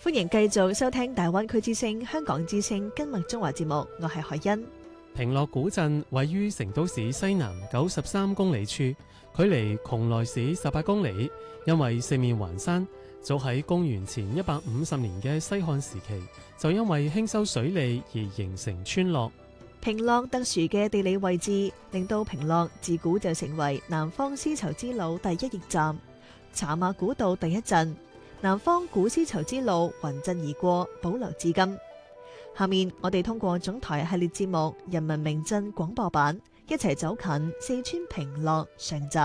歡迎繼續收聽大灣區之聲、香港之聲今日中華節目，我係海欣。 平樂古鎮位於成都市西南93公里處，距離邛崃市18公里。因為四面環山，早喺公元前150年嘅西漢時期，就因為興修水利而形成村落。 平樂特殊嘅地理位置，令到平樂自古就成為南方絲綢之路第一驛站、茶馬古道第一鎮。南方古絲綢之路橫鎮而過，保留至今。下面我哋通過總台系列節目《人民名鎮廣播版》，一齊走近四川平樂上集。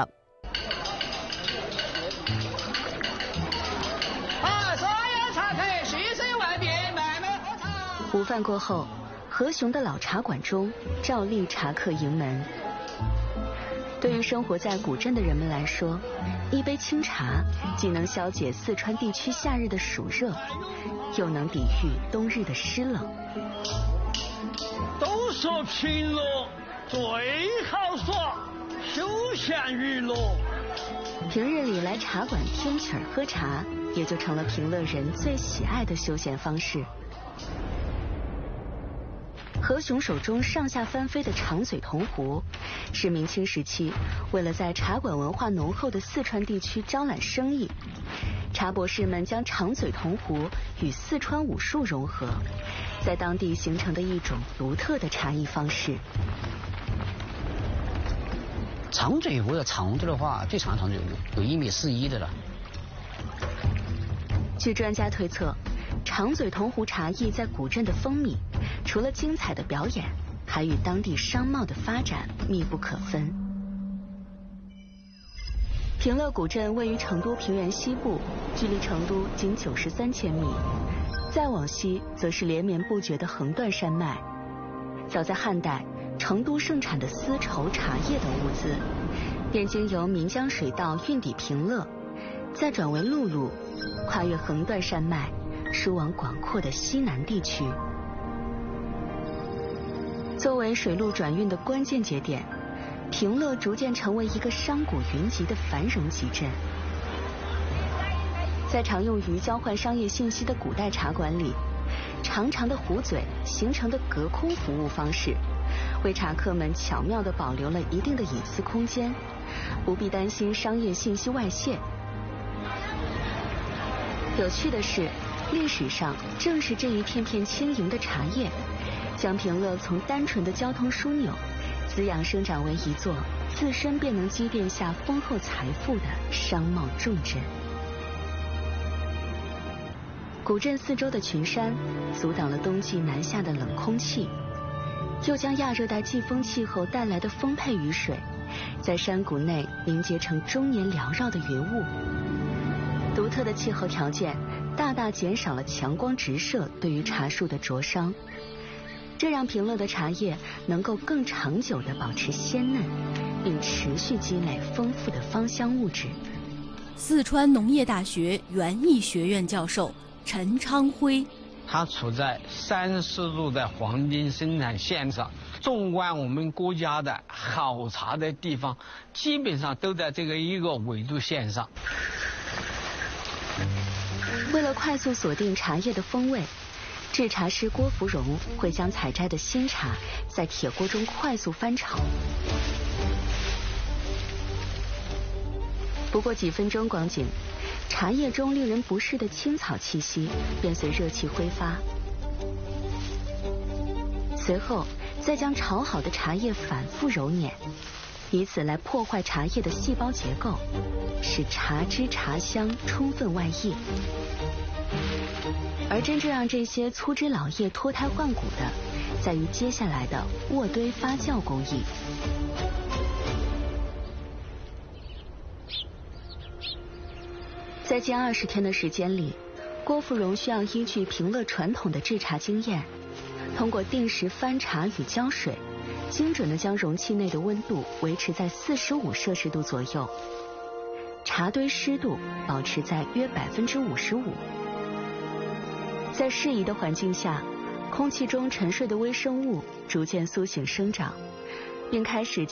午飯過後，何雄的老茶館中照例茶客盈門。對於生活在古鎮的人們來說，一杯清茶既能消解四川地區夏日的暑熱，又能抵禦冬日的濕冷。 都說平樂最好耍，休閒娛樂。 平日裡來茶館聽曲兒喝茶，也就成了平樂人最喜愛的休閒方式。何雄手中上下翻飛的長嘴銅壺，是明清時期為了在茶館文化濃厚的四川地區招攬生意，茶博士們將長嘴銅壺與四川武術融合，在當地形成的一種獨特的茶藝方式。 長嘴壺的長度的話，最長長嘴有1.41米的了。 據專家推測，長嘴銅壺茶藝在古鎮的風靡，除了精彩的表演，還與當地商貿的發展密不可分。平樂古鎮位於成都平原西部，距離成都僅93千米，再往西則是連綿不絕的橫斷山脈。早在漢代，成都盛產的絲綢、茶葉等物資，便經由岷江水道運抵平樂，再轉為陸路，跨越橫斷山脈，輸往廣闊的西南地區。作為水路轉運的關鍵節點，平樂逐漸成為一個商賈雲集的繁榮集鎮。在常用於交換商業信息的古代茶館裡，長長的壺嘴形成的隔空服務方式，為茶客們巧妙地保留了一定的隱私空間，不必擔心商業信息外泄。有趣的是，歷史上正是這一片片輕盈的茶葉，將平樂從單純的交通樞紐，滋養生長為一座自身便能積澱下豐厚財富的商貿重鎮。古鎮四周的群山阻擋了冬季南下的冷空氣，又將亞熱帶季風氣候帶來的豐沛雨水，在山谷內凝結成終年繚繞的雲霧。獨特的氣候條件大大減少了強光直射對於茶樹的灼傷，這讓平樂的茶葉能夠更長久地保持鮮嫩，並持續積累豐富的芳香物質。 四川農業大學園藝學院教授陳昌輝， 它處在30度的黃金生產線上，縱觀我們國家的好茶的地方，基本上都在這個一個緯度線上。 為了快速鎖定茶葉的風味，製茶師郭芙蓉會將採摘的新茶在鐵鍋中快速翻炒。不過幾分鐘光景，茶葉中令人不適的青草氣息便隨熱氣揮發。隨後再將炒好的茶葉反覆揉捻，以此來破壞茶葉的細胞結構，使茶汁茶香充分外溢。而真正讓這些粗枝老葉脫胎換骨的，在於接下來的渥堆發酵工藝。在近20天的時間裡，郭芙蓉需要依據平樂傳統的製茶經驗，通過定時翻茶與澆水，精準地將容器內的溫度維持在45攝氏度左右，茶堆濕度保持在約55%。在適宜的環境下，空氣中沉睡的微生物逐漸甦醒生長，並開始